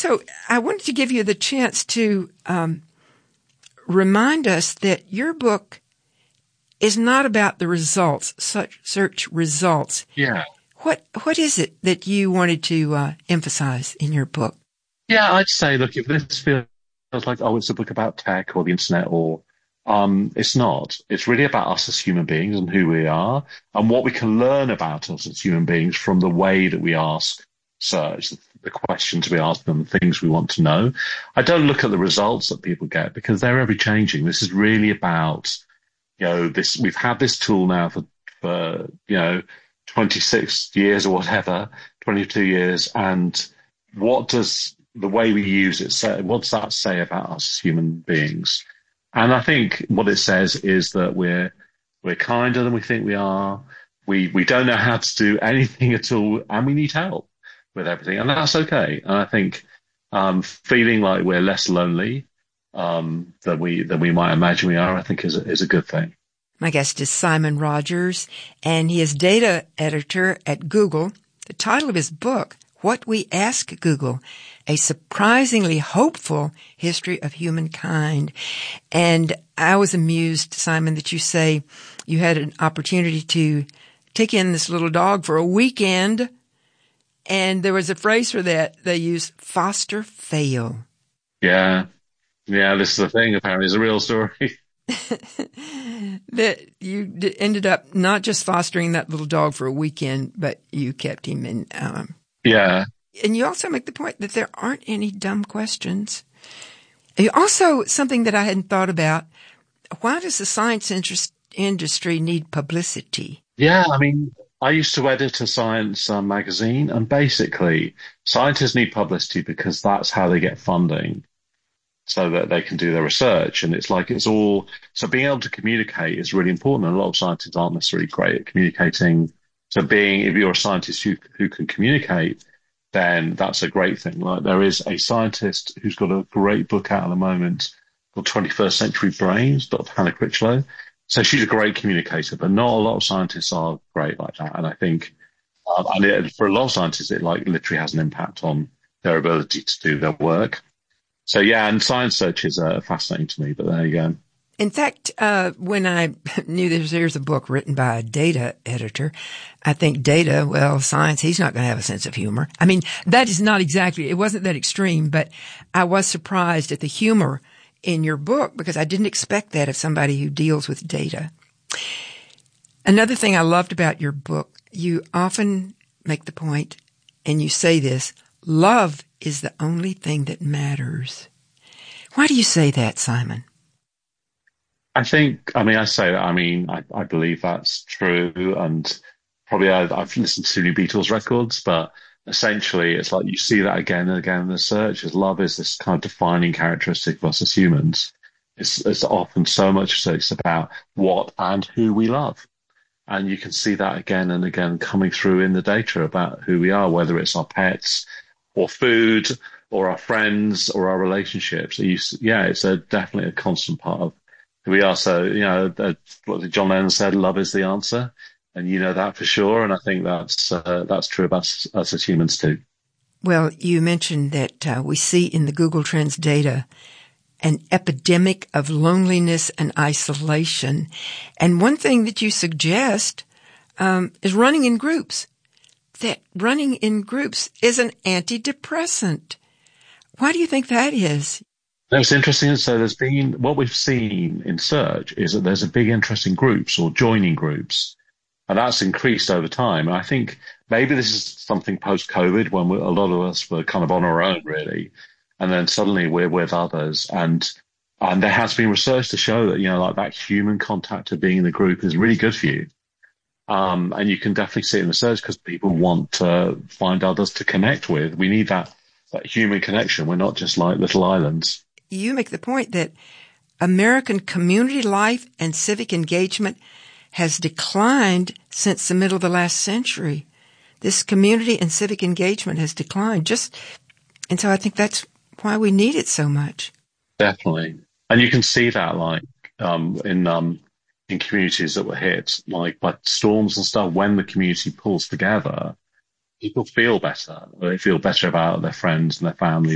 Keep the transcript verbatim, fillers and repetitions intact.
So I wanted to give you the chance to um, remind us that your book is not about the results, such search results. Yeah. What What is it that you wanted to uh, emphasize in your book? Yeah, I'd say, look, if this feels like, oh, it's a book about tech or the internet or, um, it's not. It's really about us as human beings and who we are and what we can learn about us as human beings from the way that we ask search, the questions we ask them, things we want to know. I don't look at the results that people get because they're ever changing. This is really about, you know, this, we've had this tool now for, for, you know, twenty-six years or whatever, twenty-two years. And what does the way we use it say? What does that say about us as human beings? And I think what it says is that we're, we're kinder than we think we are. We, we don't know how to do anything at all, and we need help with everything. And that's okay. And I think, um, feeling like we're less lonely, um, than we, than we might imagine we are, I think is a, is a good thing. My guest is Simon Rogers, and he is data editor at Google. The title of his book, What We Ask Google, A Surprisingly Hopeful History of Humankind. And I was amused, Simon, that you say you had an opportunity to take in this little dog for a weekend, and there was a phrase for that. They use foster fail. Yeah. Yeah, this is the thing, apparently. It's a real story. That you d- ended up not just fostering that little dog for a weekend, but you kept him in. Um, yeah. And you also make the point that there aren't any dumb questions. You also, something that I hadn't thought about, why does the science interest, industry need publicity? Yeah, I mean, I used to edit a science uh, magazine, and basically scientists need publicity because that's how they get funding, so that they can do their research. And it's like, it's all, so being able to communicate is really important. And a lot of scientists aren't necessarily great at communicating. So being, if you're a scientist who, who can communicate, then that's a great thing. Like, there is a scientist who's got a great book out at the moment called twenty-first Century Brains, Doctor Hannah Critchlow. So she's a great communicator, but not a lot of scientists are great like that. And I think, um, and it, for a lot of scientists, it like literally has an impact on their ability to do their work. So yeah, and science search is uh, fascinating to me, but there you go. In fact, uh, when I knew there's, there's a book written by a data editor, I think data, well, science, he's not going to have a sense of humor. I mean, that is not exactly, it wasn't that extreme, but I was surprised at the humor in your book because I didn't expect that of somebody who deals with data. Another thing I loved about your book, you often make the point, and you say this, love is the only thing that matters. Why do you say that, Simon? I think, I mean, I say that, I mean, I, I believe that's true. And probably I, I've listened to new Beatles records, but essentially it's like you see that again and again in the search, as love is this kind of defining characteristic of us as humans. It's, it's often so much so it's about what and who we love. And you can see that again and again coming through in the data about who we are, whether it's our pets or food or our friends or our relationships. You, yeah, it's a, definitely a constant part of who we are. So, you know, uh, what John Lennon said, love is the answer. And you know that for sure. And I think that's, uh, that's true about us, us as humans too. Well, you mentioned that uh, we see in the Google Trends data an epidemic of loneliness and isolation. And one thing that you suggest um, is running in groups. That running in groups is an antidepressant. Why do you think that is? It's interesting. So there's been, what we've seen in search is that there's a big interest in groups or joining groups. And that's increased over time. And I think maybe this is something post-COVID when we, a lot of us were kind of on our own, really. And then suddenly we're with others. And and there has been research to show that, you know, like that human contact of being in the group is really good for you. Um, and you can definitely see it in research because people want to find others to connect with. We need that, that human connection. We're not just like little islands. You make the point that American community life and civic engagement has declined since the middle of the last century. This community and civic engagement has declined. Just, and so I think that's why we need it so much. Definitely. And you can see that like, um, in, um, in communities that were hit, like by storms and stuff, when the community pulls together, people feel better. They feel better about their friends and their family.